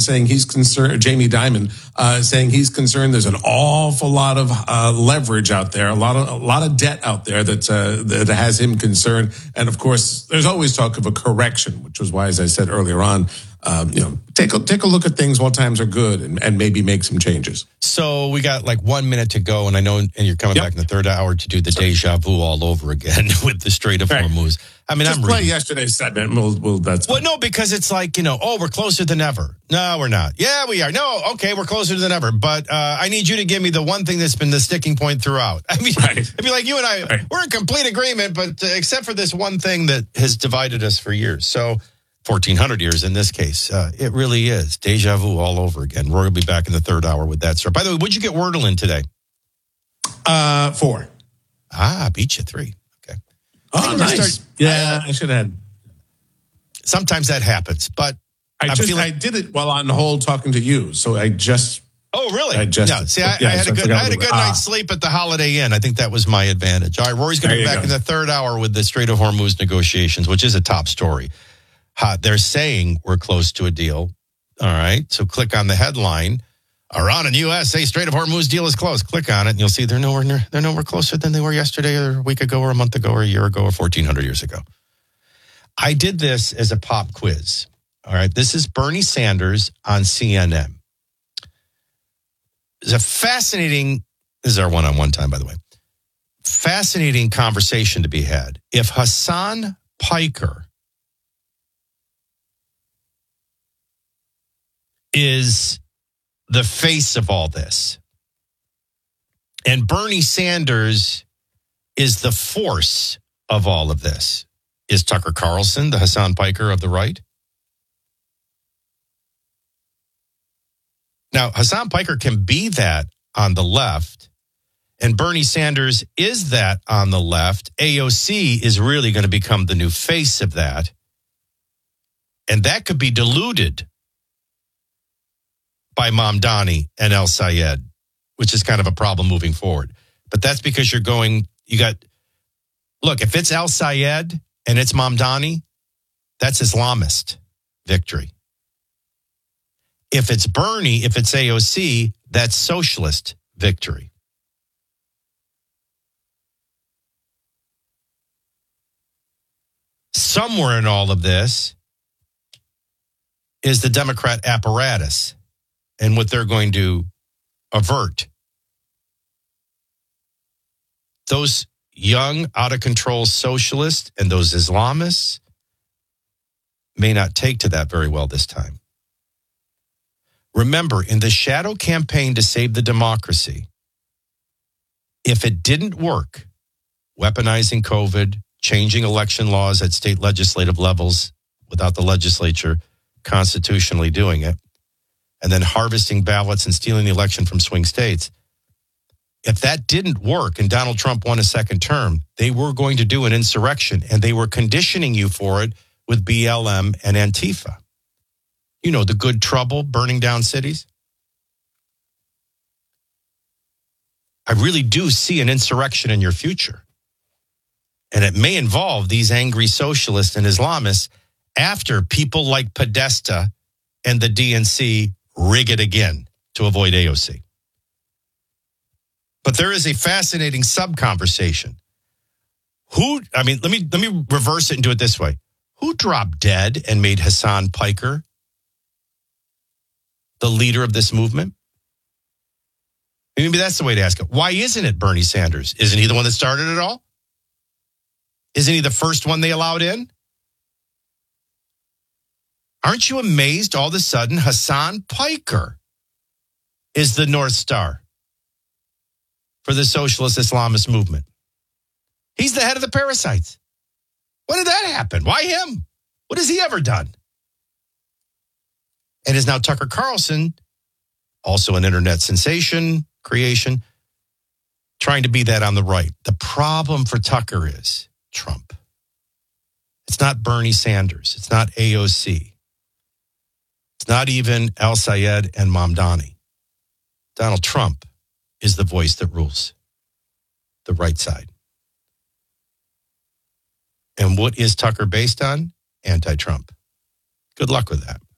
saying he's concerned, Jamie Dimon saying he's concerned there's an awful lot of leverage out there, a lot of debt out there that has him concerned. And of course, there's always talk of a correction, which was why, as I said earlier on, take a look at things while times are good and maybe make some changes. So we got like 1 minute to go, and I know, and you're coming back in the third hour to do the deja vu all over again with the Strait of Hormuz. I mean, just I'm play reading yesterday's segment. That's fine. no, because it's like, we're closer than ever. No, we're not. Yeah, we are. No, okay, we're closer than ever. But I need you to give me the one thing that's been the sticking point throughout. I mean, it'd be like you and I, we're in complete agreement, but except for this one thing that has divided us for years. So 1,400 years in this case. It really is deja vu all over again. Roy will be back in the third hour with that story. By the way, what'd you get Wordle in today? 4. Beat you 3. Okay. Oh, nice. I should have had. Sometimes that happens, but I did it while on hold talking to you. So I just. Oh, really? I had a good night's sleep at the Holiday Inn. I think that was my advantage. All right, Rory's going to be back in the third hour with the Strait of Hormuz negotiations, which is a top story. They're saying we're close to a deal. All right, so click on the headline. Iran and U.S. say Strait of Hormuz deal is close. Click on it, and you'll see they're nowhere closer than they were yesterday, or a week ago, or a month ago, or a year ago, or 1,400 years ago. I did this as a pop quiz. All right, this is Bernie Sanders on CNN. It's a fascinating. This is our one-on-one time, by the way. Fascinating conversation to be had. If Hassan Piker is the face of all this, and Bernie Sanders is the force of all of this, is Tucker Carlson the Hassan Piker of the right? Now, Hassan Piker can be that on the left, and Bernie Sanders is that on the left. AOC is really going to become the new face of that, and that could be diluted by Mamdani and El Sayed, which is kind of a problem moving forward. But that's because look, if it's El Sayed and it's Mamdani, that's Islamist victory. If it's Bernie, if it's AOC, that's socialist victory. Somewhere in all of this is the Democrat apparatus and what they're going to avert. Those young, out-of-control socialists and those Islamists may not take to that very well this time. Remember, in the shadow campaign to save the democracy, if it didn't work, weaponizing COVID, changing election laws at state legislative levels without the legislature constitutionally doing it, and then harvesting ballots and stealing the election from swing states, if that didn't work and Donald Trump won a second term, they were going to do an insurrection, and they were conditioning you for it with BLM and Antifa. You know, the good trouble, burning down cities. I really do see an insurrection in your future. And it may involve these angry socialists and Islamists after people like Podesta and the DNC rig it again to avoid AOC. But there is a fascinating sub-conversation. Let me reverse it and do it this way. Who dropped dead and made Hassan Piker the leader of this movement? Maybe that's the way to ask it. Why isn't it Bernie Sanders? Isn't he the one that started it all? Isn't he the first one they allowed in? Aren't you amazed all of a sudden Hassan Piker is the North Star for the socialist Islamist movement? He's the head of the parasites. When did that happen? Why him? What has he ever done? And is now Tucker Carlson, also an internet sensation creation, trying to be that on the right. The problem for Tucker is Trump. It's not Bernie Sanders. It's not AOC. It's not even El Sayed and Mamdani. Donald Trump is the voice that rules the right side. And what is Tucker based on? Anti-Trump. Good luck with that.